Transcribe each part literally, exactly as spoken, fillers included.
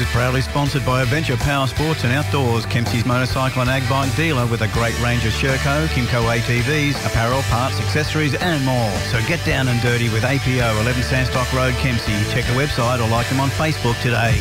is proudly sponsored by Adventure Power Sports and Outdoors, Kempsey's motorcycle and ag bike dealer with a great range of Sherco, Kimco A T Vs, apparel, parts, accessories and more. So get down and dirty with A P O, eleven Sandstock Road, Kempsey. Check the website or like them on Facebook today.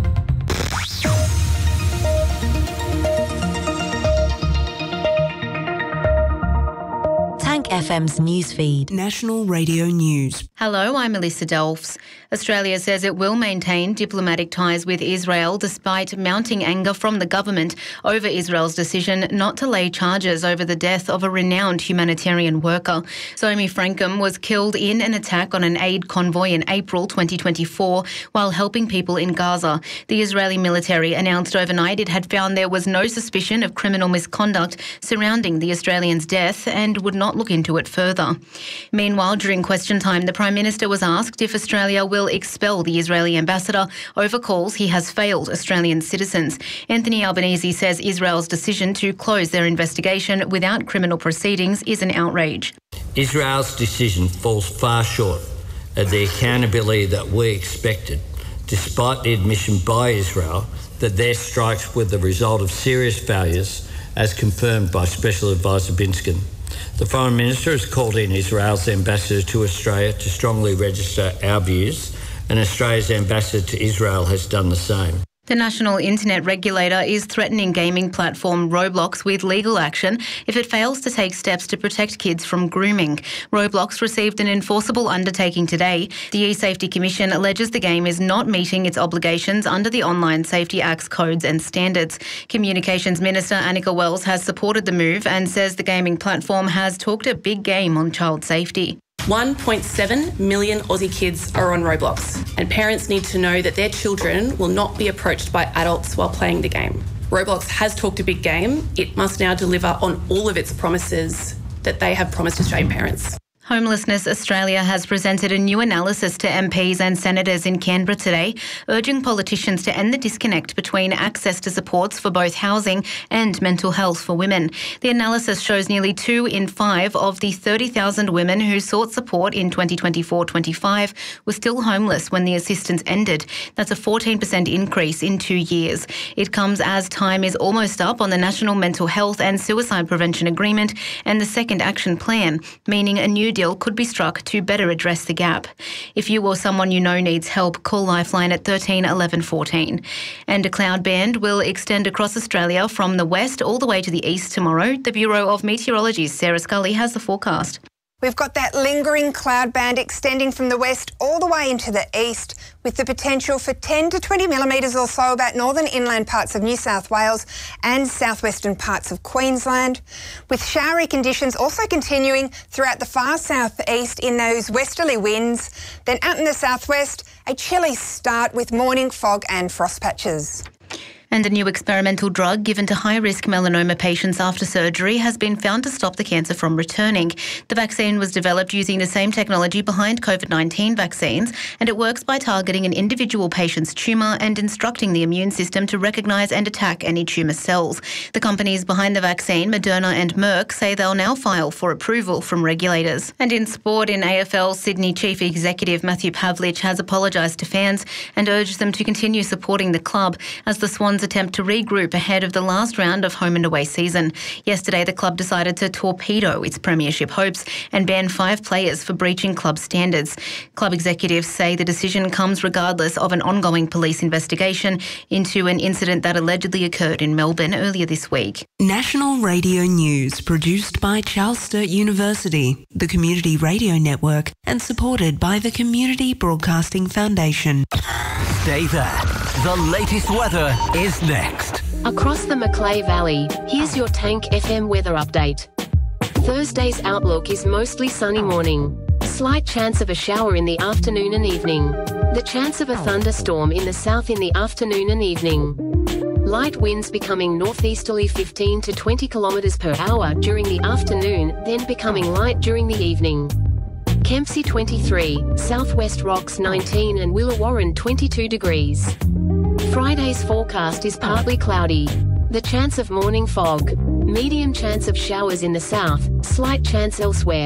F M's newsfeed. National Radio News. Hello, I'm Melissa Delfs. Australia says it will maintain diplomatic ties with Israel despite mounting anger from the government over Israel's decision not to lay charges over the death of a renowned humanitarian worker. Somi Frankum was killed in an attack on an aid convoy in April twenty twenty-four while helping people in Gaza. The Israeli military announced overnight it had found there was no suspicion of criminal misconduct surrounding the Australian's death and would not look into it further. Meanwhile, during question time, the Prime Minister was asked if Australia will expel the Israeli ambassador over calls he has failed Australian citizens. Anthony Albanese says Israel's decision to close their investigation without criminal proceedings is an outrage. Israel's decision falls far short of the accountability that we expected, despite the admission by Israel that their strikes were the result of serious failures, as confirmed by Special Advisor Binskin. The Foreign Minister has called in Israel's ambassador to Australia to strongly register our views, and Australia's ambassador to Israel has done the same. The National Internet Regulator is threatening gaming platform Roblox with legal action if it fails to take steps to protect kids from grooming. Roblox received an enforceable undertaking today. The eSafety Commission alleges the game is not meeting its obligations under the Online Safety Act's codes and standards. Communications Minister Annika Wells has supported the move and says the gaming platform has talked a big game on child safety. one point seven million Aussie kids are on Roblox, and parents need to know that their children will not be approached by adults while playing the game. Roblox has talked a big game. It must now deliver on all of its promises that they have promised Australian parents. Homelessness Australia has presented a new analysis to M Ps and senators in Canberra today, urging politicians to end the disconnect between access to supports for both housing and mental health for women. The analysis shows nearly two in five of the thirty thousand women who sought support in twenty twenty-four twenty-five were still homeless when the assistance ended. That's a fourteen percent increase in two years. It comes as time is almost up on the National Mental Health and Suicide Prevention Agreement and the Second Action Plan, meaning a new deal could be struck to better address the gap. If you or someone you know needs help, call Lifeline at thirteen eleven fourteen. And a cloud band will extend across Australia from the west all the way to the east tomorrow. The Bureau of Meteorology's Sarah Scully has the forecast. We've got that lingering cloud band extending from the west all the way into the east, with the potential for ten to twenty millimetres or so about northern inland parts of New South Wales and southwestern parts of Queensland, with showery conditions also continuing throughout the far southeast in those westerly winds. Then out in the southwest, a chilly start with morning fog and frost patches. And a new experimental drug given to high-risk melanoma patients after surgery has been found to stop the cancer from returning. The vaccine was developed using the same technology behind COVID nineteen vaccines, and it works by targeting an individual patient's tumour and instructing the immune system to recognise and attack any tumour cells. The companies behind the vaccine, Moderna and Merck, say they'll now file for approval from regulators. And in sport, in A F L, Sydney Chief Executive Matthew Pavlich has apologised to fans and urged them to continue supporting the club as the Swans attempt to regroup ahead of the last round of home and away season. Yesterday, the club decided to torpedo its premiership hopes and ban five players for breaching club standards. Club executives say the decision comes regardless of an ongoing police investigation into an incident that allegedly occurred in Melbourne earlier this week. National Radio News, produced by Charles Sturt University, the Community Radio Network, and supported by the Community Broadcasting Foundation. Stay there. The latest weather is next. Across the Macleay Valley, here's your Tank F M weather update. Thursday's outlook is mostly sunny morning. Slight chance of a shower in the afternoon and evening. The chance of a thunderstorm in the south in the afternoon and evening. Light winds becoming northeasterly fifteen to twenty kilometres per hour during the afternoon, then becoming light during the evening. Kempsey twenty-three, Southwest Rocks nineteen and Willawarren twenty-two degrees. Friday's forecast is partly cloudy. The chance of morning fog. Medium chance of showers in the south, slight chance elsewhere.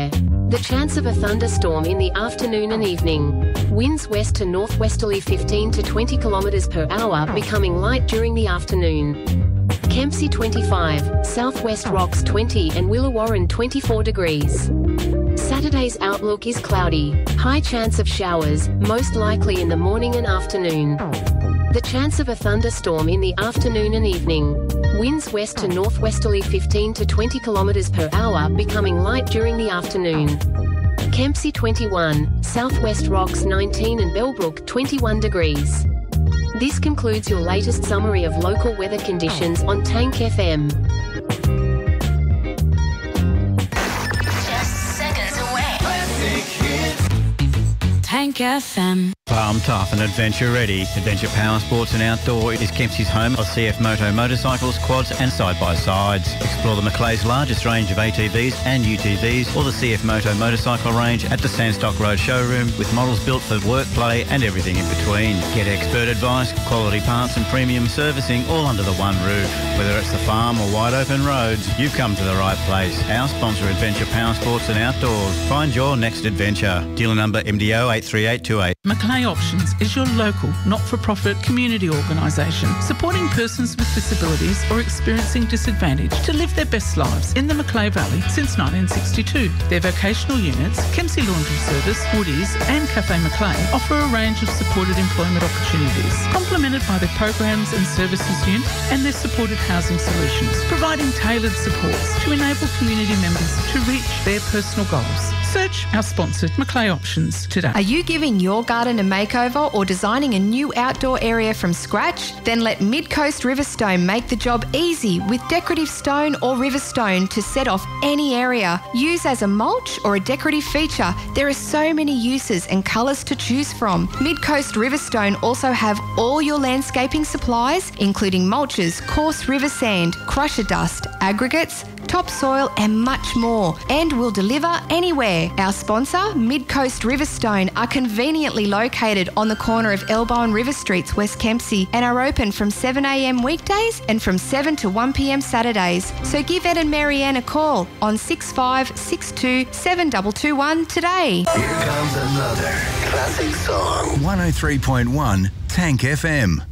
The chance of a thunderstorm in the afternoon and evening. Winds west to northwesterly fifteen to twenty kilometres per hour, becoming light during the afternoon. Kempsey twenty-five, Southwest Rocks twenty and Willawarren twenty-four degrees. Saturday's outlook is cloudy. High chance of showers, most likely in the morning and afternoon. The chance of a thunderstorm in the afternoon and evening. Winds west to northwesterly fifteen to twenty kilometres per hour, becoming light during the afternoon. Kempsey twenty-one, Southwest Rocks nineteen and Bellbrook twenty-one degrees. This concludes your latest summary of local weather conditions on Tank F M. Just seconds away. Tank F M. Farm tough and adventure ready. Adventure Power Sports and Outdoor is Kempsey's home of C F Moto motorcycles, quads and side-by-sides. Explore the Macleay's largest range of A T Vs and U T Vs or the C F Moto motorcycle range at the Sandstock Road showroom with models built for work, play and everything in between. Get expert advice, quality parts and premium servicing all under the one roof. Whether it's the farm or wide open roads, you've come to the right place. Our sponsor, Adventure Power Sports and Outdoors. Find your next adventure. Dealer number M D O eight three eight two eight. Macleay Options is your local, not-for-profit community organisation supporting persons with disabilities or experiencing disadvantage to live their best lives in the Macleay Valley since nineteen sixty-two. Their vocational units, Kempsey Laundry Service, Woodies and Cafe Macleay offer a range of supported employment opportunities, complemented by their programs and services unit and their supported housing solutions, providing tailored supports to enable community members to reach their personal goals. Search our sponsored Macleay Options today. Are you giving your garden a makeover or designing a new outdoor area from scratch? Then let Mid-Coast Riverstone make the job easy with decorative stone or river stone to set off any area. Use as a mulch or a decorative feature. There are so many uses and colours to choose from. Mid-Coast Riverstone also have all your landscaping supplies, including mulches, coarse river sand, crusher dust, aggregates, topsoil and much more, and will deliver anywhere. Our sponsor, Mid-Coast Riverstone, are conveniently located on the corner of Elbow and River Streets, West Kempsey, and are open from seven a m weekdays and from seven to one p m Saturdays. So give Ed and Marianne a call on six five six two seven two two one today. Here comes another classic song. one oh three point one Tank F M.